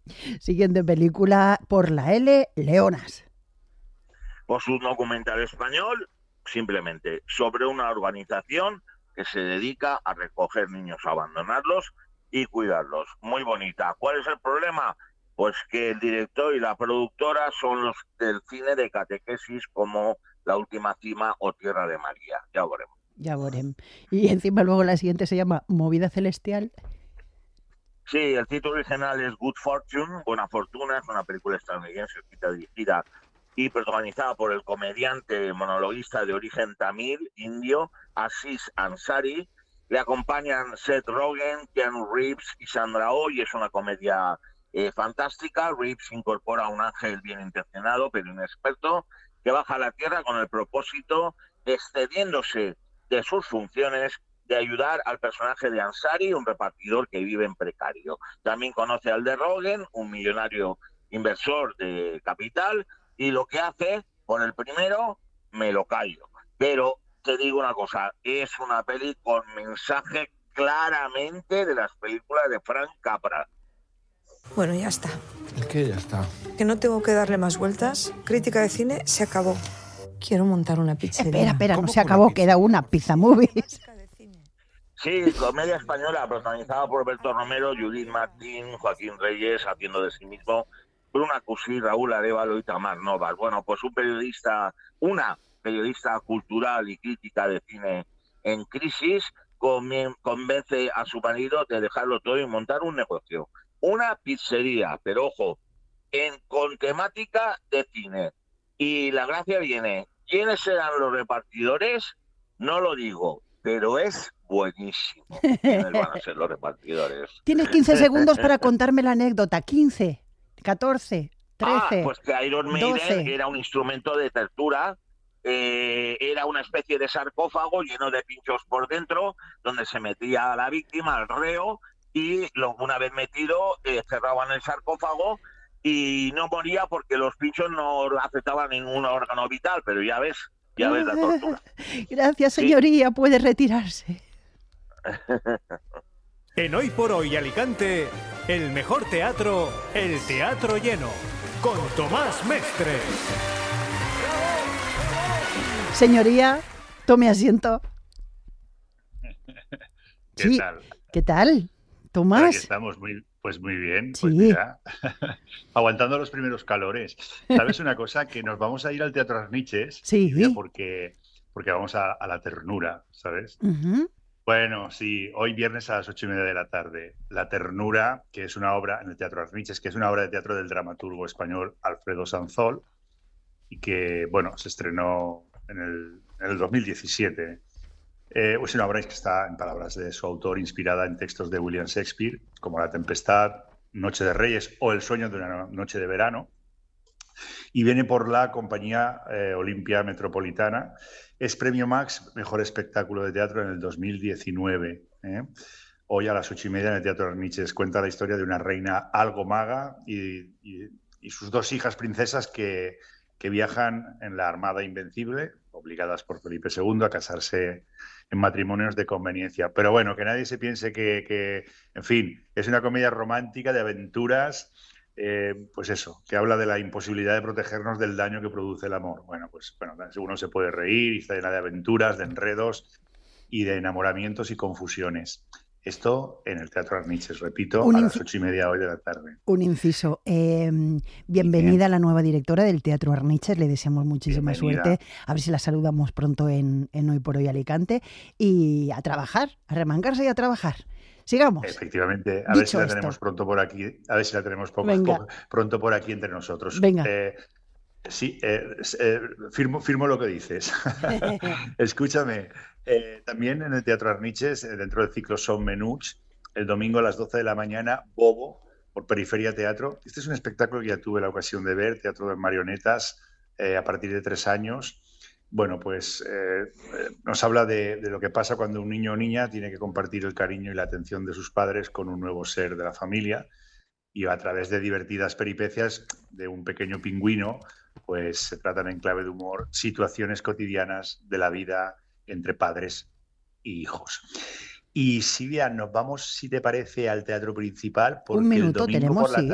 Siguiente película, Por la L, Leonas. Pues un documental español, simplemente, sobre una organización que se dedica a recoger niños, a abandonarlos y cuidarlos. Muy bonita. ¿Cuál es el problema? Pues que el director y la productora son los del cine de catequesis como La Última Cima o Tierra de María. Ya veremos. Ya veremos. Y encima luego la siguiente se llama Movida Celestial. Sí, el título original es Good Fortune, Buena Fortuna, es una película estadounidense escrita, dirigida y protagonizada por el comediante monologuista de origen tamil, indio, Aziz Ansari. Le acompañan Seth Rogen, Keanu Reeves y Sandra Oh, y es una comedia fantástica. Reeves incorpora a un ángel bien intencionado, pero inexperto, que baja a la Tierra con el propósito, excediéndose de sus funciones, de ayudar al personaje de Ansari, un repartidor que vive en precario. También conoce al de Rogen, un millonario inversor de capital, y lo que hace, por el primero, me lo callo. Pero te digo una cosa, es una peli con mensaje claramente de las películas de Frank Capra. Bueno, ya está. ¿El qué ya está? Que no tengo que darle más vueltas. Crítica de cine se acabó. Quiero montar una pizzería. Espera, no se acabó, queda una Pizza Movies. Sí, comedia española protagonizada por Alberto Romero, Judith Martín, Joaquín Reyes, haciendo de sí mismo, Bruna Cusí, Raúl Arévalo y Tamar Novas. Bueno, pues una periodista cultural y crítica de cine en crisis, convence a su marido de dejarlo todo y montar un negocio. Una pizzería, pero ojo, con temática de cine. Y la gracia viene, ¿quiénes serán los repartidores? No lo digo, pero es buenísimo. ¿Quiénes van a ser los repartidores? Tienes 15 segundos para contarme la anécdota. 15, 14, 13, pues que Iron Maiden 12. era un instrumento de tortura, era una especie de sarcófago lleno de pinchos por dentro, donde se metía a la víctima, al reo, y una vez metido, cerraban el sarcófago y no moría porque los pinchos no afectaban ningún órgano vital, pero ya ves la tortura. Gracias, señoría, puede retirarse. En Hoy por Hoy Alicante, el mejor teatro, el Teatro Lleno, con Tomás Mestre. Señoría, tome asiento. ¿Qué tal? ¿Qué tal, Tomás? Aquí estamos muy bien, sí. Pues mira, aguantando los primeros calores. ¿Sabes una cosa? Que nos vamos a ir al Teatro Arniches, sí. porque vamos a la ternura, ¿sabes? Uh-huh. Bueno, sí, hoy viernes a las 8:30 de la tarde. La ternura, que es una obra en el Teatro Arniches, que es una obra de teatro del dramaturgo español Alfredo Sanzol, y que, bueno, se estrenó en el 2017. Es una obra que está, en palabras de su autor, inspirada en textos de William Shakespeare, como La Tempestad, Noche de Reyes o El sueño de una noche de verano, y viene por la compañía Olimpia Metropolitana. Es Premio Max, Mejor Espectáculo de Teatro en el 2019. Hoy a las 8:30 en el Teatro Arniches. Cuenta la historia de una reina algo maga y sus dos hijas princesas que viajan en la Armada Invencible, obligadas por Felipe II a casarse en matrimonios de conveniencia. Pero bueno, que nadie se piense que en fin, es una comedia romántica de aventuras, pues eso, que habla de la imposibilidad de protegernos del daño que produce el amor. Bueno, uno se puede reír y está llena de aventuras, de enredos y de enamoramientos y confusiones. Esto en el Teatro Arniches, repito, a las 8:30 hoy de la tarde. Un inciso. Bienvenida a la nueva directora del Teatro Arniches. Le deseamos muchísima suerte. A ver si la saludamos pronto en Hoy por Hoy Alicante. Y a trabajar, a remangarse y a trabajar. Sigamos. Efectivamente. A ver si la tenemos pronto por aquí. A ver si la tenemos pronto por aquí entre nosotros. Venga. Sí, firmo lo que dices. Escúchame. También en el Teatro Arniches, dentro del ciclo Son Menuts, el domingo a las 12 de la mañana, Bobo, por Periferia Teatro. Este es un espectáculo que ya tuve la ocasión de ver, teatro de marionetas, a partir de 3 años. Bueno, pues nos habla de lo que pasa cuando un niño o niña tiene que compartir el cariño y la atención de sus padres con un nuevo ser de la familia, y a través de divertidas peripecias de un pequeño pingüino, pues se tratan en clave de humor situaciones cotidianas de la vida entre padres y hijos. Y Silvia, nos vamos, si te parece, al teatro principal, porque un minuto el domingo tenemos, por la sí.